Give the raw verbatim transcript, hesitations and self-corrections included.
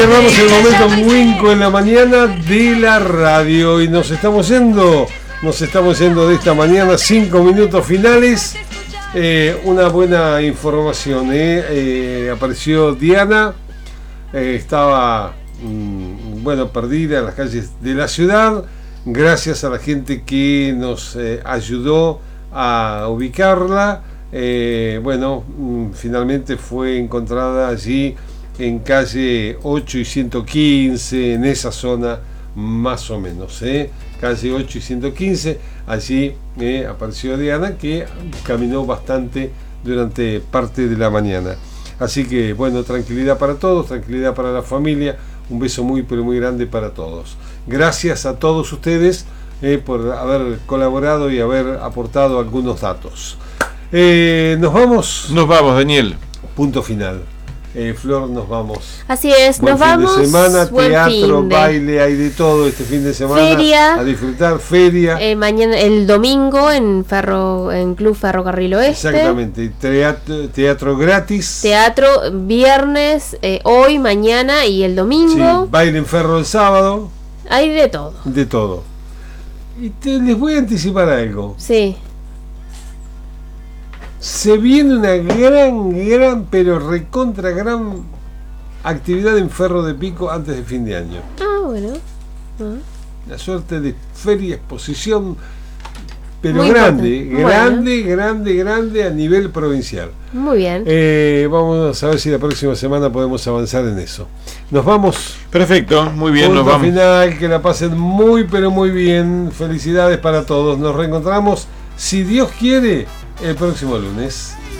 Cerramos el momento Winco en la mañana de la radio y nos estamos yendo, nos estamos yendo de esta mañana, cinco minutos finales. Eh, una buena información, eh. Eh, apareció Diana, eh, estaba mmm, bueno, perdida en las calles de la ciudad, gracias a la gente que nos eh, ayudó a ubicarla. Eh, bueno, mmm, finalmente fue encontrada allí en calle ocho y ciento quince, en esa zona más o menos, ¿eh? Calle ocho y ciento quince, allí eh, apareció Diana, que caminó bastante durante parte de la mañana. Así que bueno, tranquilidad para todos, tranquilidad para la familia, un beso muy pero muy grande para todos. Gracias a todos ustedes eh, por haber colaborado y haber aportado algunos datos. Eh, nos vamos. Nos vamos, Daniel. Punto final. Eh, Flor, nos vamos. Así es, buen nos fin vamos. De semana, teatro, de... baile, hay de todo este fin de semana. Feria. A disfrutar, feria. Eh, mañana, el domingo en Ferro, en Club Ferrocarril Oeste. Exactamente. Teatro, teatro gratis. Teatro viernes, eh, hoy, mañana y el domingo. Sí, baile en Ferro el sábado. Hay de todo. De todo. Y te, les voy a anticipar algo. Sí. Se viene una gran, gran, pero recontra gran actividad en Ferro de Pico antes de fin de año. Ah, bueno. Ah. La suerte de feria, exposición, pero muy grande, importante. grande, Bueno. grande, grande a nivel provincial. Muy bien. Eh, vamos a ver si la próxima semana podemos avanzar en eso. Nos vamos. Perfecto, muy bien. Punto Nos vamos. final, que la pasen muy, pero muy bien. Felicidades para todos. Nos reencontramos, si Dios quiere, el próximo lunes.